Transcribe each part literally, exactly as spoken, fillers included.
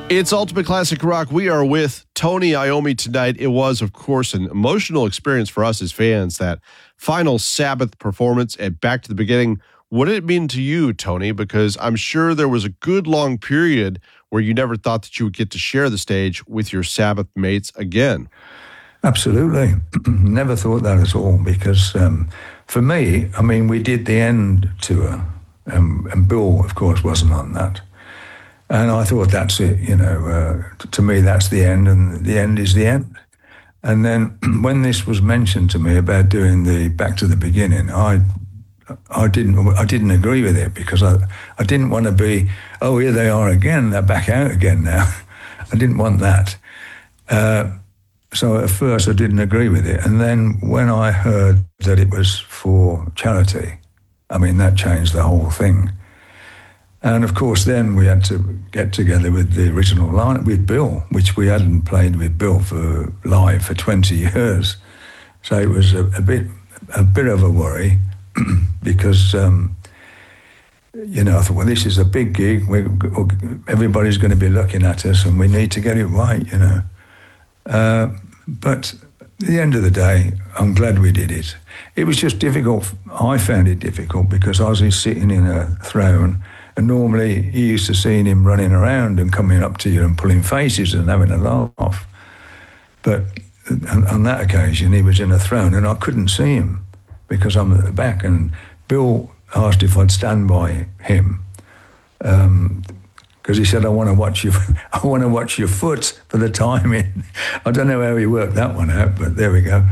It's Ultimate Classic Rock. We are with Tony Iommi tonight. It was, of course, an emotional experience for us as fans, that final Sabbath performance at Back to the Beginning. What did it mean to you, Tony? Because I'm sure there was a good long period where you never thought that you would get to share the stage with your Sabbath mates again. Absolutely. Never thought that at all, because um, for me, I mean, we did the end tour, um, and Bill, of course, wasn't on that. And I thought, that's it, you know, uh, to me, that's the end, and the end is the end. And then when this was mentioned to me about doing the Back to the Beginning, I I didn't I didn't agree with it, because I, I didn't want to be, oh, here they are again, they're back out again now. I didn't want that. Uh, so at first I didn't agree with it. And then when I heard that it was for charity, I mean, that changed the whole thing. And of course, then we had to get together with the original lineup with Bill, which we hadn't played with Bill for live for twenty years. So it was a, a bit, a bit of a worry, because um, you know, I thought, well, this is a big gig. We, everybody's going to be looking at us, and we need to get it right, you know. Uh, but at the end of the day, I'm glad we did it. It was just difficult. I found it difficult because I was sitting in a throne. And normally you used to seeing him running around and coming up to you and pulling faces and having a laugh. But on, on that occasion, he was in a throne and I couldn't see him because I'm at the back. And Bill asked if I'd stand by him, because um, he said, I want to watch your, I want to watch your foot for the timing. I don't know how he worked that one out, but there we go.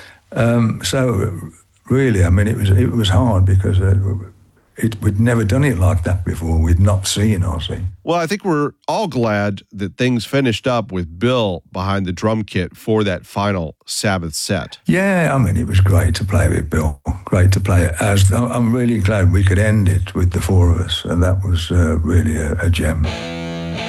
Um, so really, I mean, it was it was hard because Uh, It, we'd never done it like that before. We'd not seen Ozzy. Well, I think we're all glad that things finished up with Bill behind the drum kit for that final Sabbath set. Yeah, I mean, it was great to play with Bill. Great to play it as. I'm really glad we could end it with the four of us, and that was uh, really a, a gem.